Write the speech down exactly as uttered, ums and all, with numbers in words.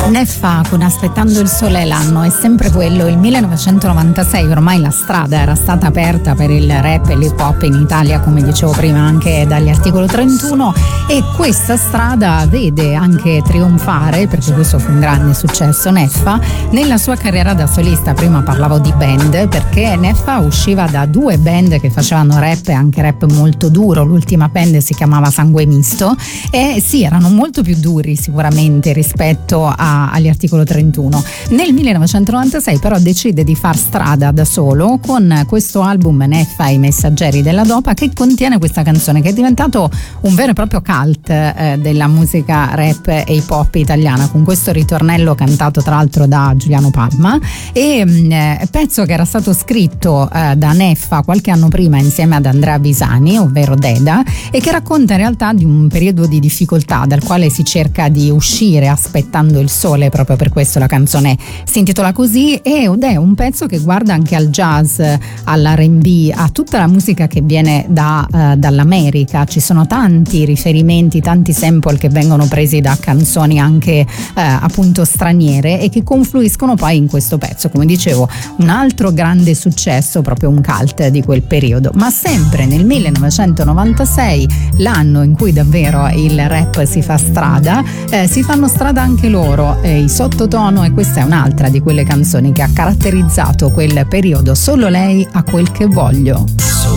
Neffa con Aspettando il sole, l'anno è sempre quello, il millenovecentonovantasei. Ormai la strada era stata aperta per il rap e l'hip hop in Italia, come dicevo prima, anche dagli Articolo trentuno, e questa strada vede anche trionfare, perché questo fu un grande successo, Neffa nella sua carriera da solista. Prima parlavo di band, perché Neffa usciva da due band che facevano rap e anche rap molto duro. L'ultima band si chiamava Sangue Misto e sì, erano molto più duri sicuramente rispetto a agli Articolo trentuno. Nel millenovecentonovantasei però decide di far strada da solo con questo album Neffa e i Messaggeri della Dopa, che contiene questa canzone che è diventato un vero e proprio cult eh, della musica rap e hip hop italiana, con questo ritornello cantato tra l'altro da Giuliano Palma, e eh, pezzo che era stato scritto eh, da Neffa qualche anno prima insieme ad Andrea Bisani, ovvero Deda, e che racconta in realtà di un periodo di difficoltà dal quale si cerca di uscire aspettando il sole. Proprio per questo la canzone si intitola così, ed è un pezzo che guarda anche al jazz, all'R and B, a tutta la musica che viene da, uh, dall'America. Ci sono tanti riferimenti, tanti sample che vengono presi da canzoni anche uh, appunto straniere e che confluiscono poi in questo pezzo. Come dicevo, un altro grande successo, proprio un cult di quel periodo. Ma sempre nel millenovecentonovantasei, l'anno in cui davvero il rap si fa strada, eh, si fanno strada anche loro, eh, i Sottotono, e questa è un'altra di quelle canzoni che ha caratterizzato quel periodo. Solo lei ha quel che voglio. Solo